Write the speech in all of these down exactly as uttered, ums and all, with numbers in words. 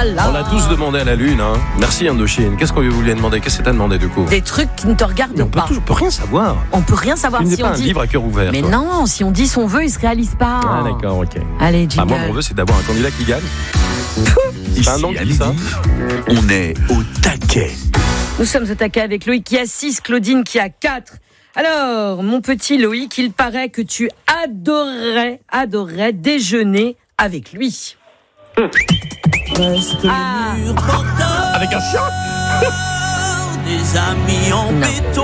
là là. On l'a tous demandé à la Lune. Hein. Merci Indochine. Qu'est-ce qu'on vous lui a demandé? Qu'est-ce que t'as demandé du coup? Des trucs qui ne te regardent Mais on peut pas. tout, on peut rien savoir. On peut rien savoir Tu n'es si pas on un dit. livre à cœur ouvert. Mais toi. non, si on dit son vœu, il se réalise pas. Ah d'accord, ok. Allez, Ah, jingle. moi mon vœu c'est d'avoir un candidat qui gagne. Ici, C'est un nom à qui dit ça. midi, on est au taquet. Nous sommes au taquet avec Loïc qui a six, Claudine qui a quatre. Alors, mon petit Loïc, il paraît que tu adorerais, adorerais déjeuner avec lui. Ah, Avec un chien. Des amis en Non. béton.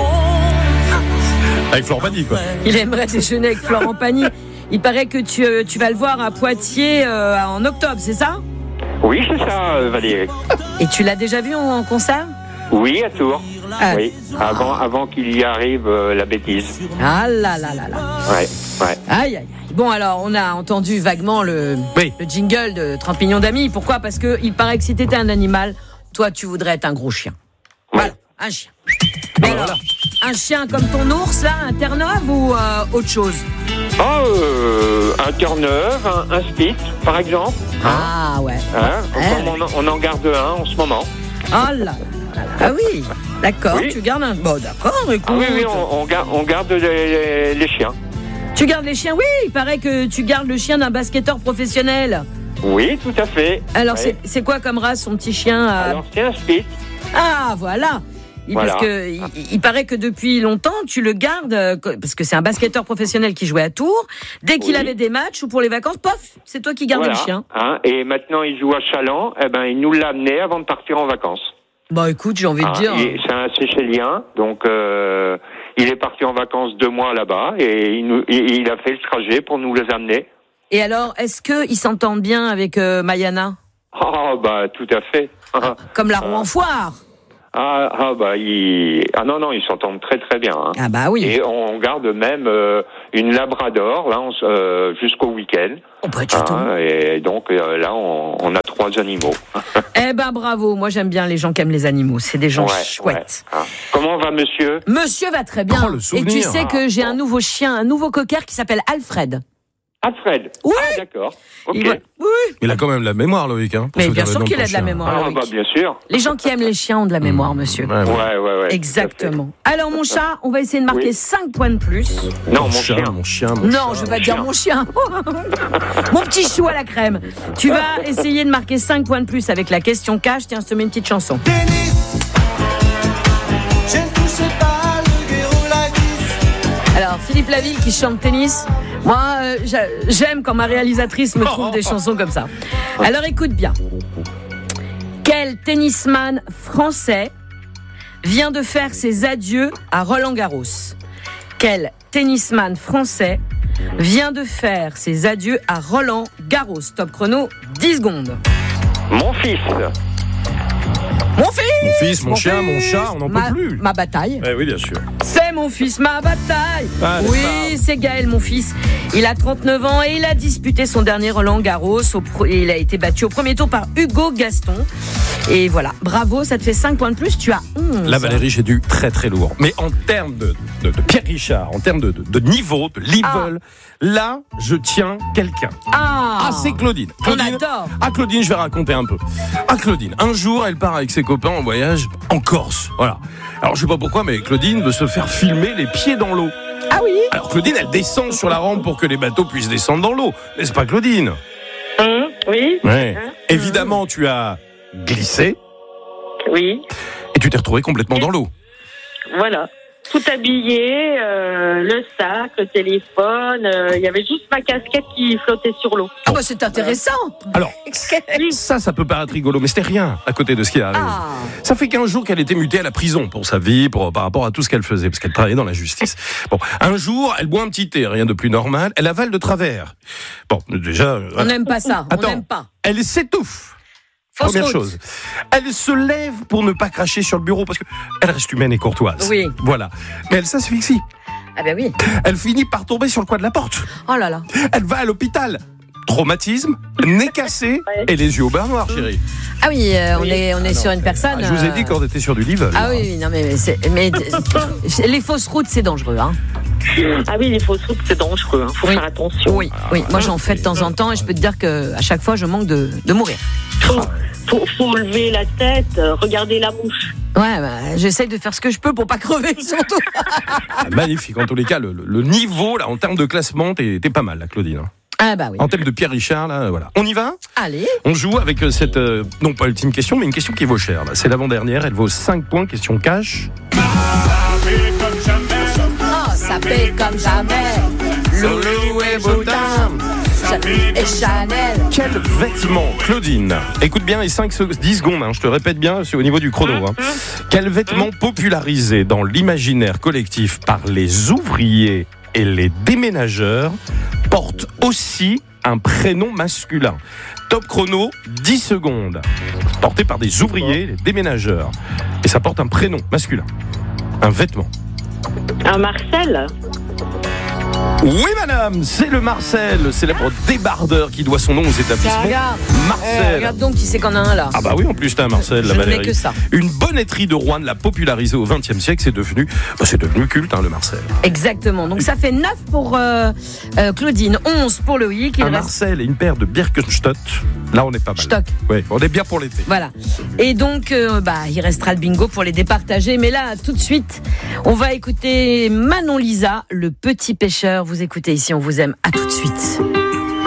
Avec Florent Pagny quoi. il aimerait déjeuner avec Florent Pagny. Il paraît que tu, euh, tu vas le voir à Poitiers euh, en octobre, c'est ça? Oui, c'est ça, euh, Valérie. Et tu l'as déjà vu en, en concert? Oui, à Tours. Ah. Oui, avant, avant qu'il y arrive euh, la bêtise. Ah là là là là. Ouais, ouais. Aïe aïe aïe. Bon alors, on a entendu vaguement le, Oui. le jingle de trente millions d'amis. Pourquoi? Parce que il paraît que si t'étais un animal, toi tu voudrais être un gros chien. Voilà, un chien. Mais Ah, alors, voilà. un chien comme ton ours là, un Terre-Neuve ou euh, autre chose? Ah, euh, un Terre-Neuve, un, un Spitz, par exemple. Ah ouais. Hein, Ouais. comme on, en- on en garde un en ce moment. Oh là là là là. Ah oui, d'accord, Oui. tu gardes un... Bon d'accord, écoute. Ah oui, oui, on, on, garde, on garde les, les- les chiens. Tu gardes les chiens? Oui, il paraît que tu gardes le chien d'un basketteur professionnel. Oui, tout à fait. Alors Ouais. c'est, c'est quoi comme race son petit chien euh Alors, c'est un Spitz. Ah voilà. Il- Voilà. Parce que il, il paraît que depuis longtemps tu le gardes euh, parce que c'est un basketteur professionnel qui jouait à Tours. Dès qu'il Oui. avait des matchs ou pour les vacances, pof, c'est toi qui gardais Voilà, le chien. hein, et maintenant, il joue à Chaland. Eh ben, il nous l'a amené avant de partir en vacances. Bah écoute, j'ai envie de Hein, dire. et c'est un Seychellien, donc euh, il est parti en vacances deux mois là-bas et il, nous, et il a fait le trajet pour nous les amener. Et alors, est-ce que ils s'entendent bien avec euh, Mayana, Oh bah tout à fait. Ah, comme la roue en foire? ah, ah, bah il... ah non non ils s'entendent très très bien. Hein. Ah bah oui. Et on garde même euh, une Labrador là on s- euh, jusqu'au week-end. Oh bah dis donc. Hein, et donc euh, là on, on a trois animaux. Eh ben bravo, moi j'aime bien les gens qui aiment les animaux, c'est des gens Ouais, chouettes. ouais. Hein. Comment va monsieur? Monsieur va très bien. Oh, le Et souvenir. tu sais que j'ai Ah, un nouveau chien, un nouveau cocker qui s'appelle Alfred. Alfred. Oui. Ah, d'accord. Ok. Il va- Oui. Il a quand même la mémoire Loïc. Hein, pour Mais se bien dire le sûr nom qu'il ton a de la chien. mémoire. Ah Loïc. bah bien sûr. Les gens qui aiment les chiens ont de la mémoire, monsieur. Ouais, ouais. Ouais ouais ouais. Exactement. Alors mon chat, on va essayer de marquer Oui. cinq points de plus. Non Mon mon chien, chien. mon chien, mon Non, chien. je vais pas mon dire chien. mon chien. Mon petit chou à la crème. Tu vas essayer de marquer cinq points de plus avec la question cash. Tiens, je te mets une petite chanson. Tennis. Je ne touche pas le verrou la vis. Alors, Philippe Laville qui chante tennis. Moi, euh, j'a- j'aime quand ma réalisatrice me trouve des chansons comme ça. Alors, écoute bien. Quel tennisman français vient de faire ses adieux à Roland-Garros? Quel tennisman français vient de faire ses adieux à Roland-Garros? Top chrono, dix secondes. Mon fils. Mon fils Mon fils, mon chien, mon chat, on n'en ma, peut plus. ma bataille. Ouais, oui, bien sûr. C'est mon fils, ma bataille. Ah, Oui, n'est-ce c'est Gaël, mon fils. Il a trente-neuf ans et il a disputé son dernier Roland Garros. Au pro- et il a été battu au premier tour par Hugo Gaston. Et voilà, bravo, ça te fait cinq points de plus. Tu as onze. Là, Valérie, j'ai du très très lourd. Mais en termes de, de, de Pierre Richard, en termes de, de, de niveau, de level, là, je tiens quelqu'un. Ah, Ah, c'est Claudine. on Claudine. adore. Ah, Claudine, je vais raconter un peu. Ah, Claudine, un jour, elle part avec ses copains en voyage en Corse. Voilà. Alors, je sais pas pourquoi, mais Claudine veut se faire filmer les pieds dans l'eau. Ah oui. Alors, Claudine, elle descend sur la rampe pour que les bateaux puissent descendre dans l'eau. N'est-ce pas, Claudine? Hum, oui, Ouais. Évidemment, tu as glissé oui, et tu t'es retrouvé complètement dans l'eau. voilà. Tout habillé, euh, le sac, le téléphone, euh, il y avait juste ma casquette qui flottait sur l'eau. Ah bah c'est intéressant. Alors, ça, ça peut paraître rigolo, mais c'était rien à côté de ce qui arrive. Ah. Ça fait quinze jours qu'elle était mutée à la prison pour sa vie, pour, par rapport à tout ce qu'elle faisait, parce qu'elle travaillait dans la justice. Bon, un jour, elle boit un petit thé, rien de plus normal, elle avale de travers. Bon, déjà... euh, On n'aime pas ça. Attends. On n'aime pas. Elle s'étouffe. Fausse Première route. chose. Elle se lève pour ne pas cracher sur le bureau, parce que elle reste humaine et courtoise. Oui. Voilà. Mais elle s'asphyxie. Ah ben oui. Elle finit par tomber sur le coin de la porte. Oh là là. Elle va à l'hôpital. Traumatisme, nez cassé et les yeux au beurre noir, chérie. Ah oui, euh, on est on est sur une personne. Ah, je vous ai euh, dit qu'on était sur du level. Ah oui, oui, non mais mais, c'est- mais les fausses routes c'est dangereux, hein. Ah oui, les fausses routes, c'est dangereux, hein. Faut Oui. faire attention. Oui, oui. Moi j'en fais de temps en temps et je peux te dire que à chaque fois je manque de, de mourir. Faut, faut, faut lever la tête, euh, regarder la mouche. Ouais, bah, j'essaye de faire ce que je peux pour pas crever, surtout. Ah, magnifique. En tous les cas, le, le niveau, là, en termes de classement, t'es, t'es pas mal, là, Claudine. Ah bah oui. En termes de Pierre Richard, là, voilà. On y va ? Allez. On joue avec euh, cette, euh, non pas ultime question, mais une question qui vaut cher. Là. C'est l'avant-dernière, elle vaut cinq points, question cash. Oh, ça paie comme jamais. Loulou et Boutin. Et Chanel. Quel vêtement, Claudine, écoute bien les cinq, dix secondes, hein, je te répète bien, c'est au niveau du chrono. Hein. Quel vêtement popularisé dans l'imaginaire collectif par les ouvriers et les déménageurs porte aussi un prénom masculin? Top chrono, dix secondes. Porté par des ouvriers et des déménageurs. Et ça porte un prénom masculin. Un vêtement. Un Marcel. Oui madame, c'est le Marcel, le célèbre débardeur qui doit son nom aux établissements. Regarde. Marcel. Euh, regarde donc qui c'est qu'on a un là. Ah bah oui, en plus t'as un Marcel, Je la ne Valérie. mets que ça. Une bonnetterie de Rouen l'a popularisé au vingtième siècle, c'est devenu, bah c'est devenu culte, hein, le Marcel. Exactement. Donc ça fait neuf pour euh, euh, Claudine, onze pour Loïc. Il Un reste... Marcel et une paire de Birkenstock, là on est pas mal. Stock. Ouais, on est bien pour l'été. Voilà. Et donc, euh, bah, il restera le bingo pour les départager. Mais là, tout de suite, on va écouter Manon Lisa, le petit pêcheur. Vous écoutez ici, on vous aime. À tout de suite.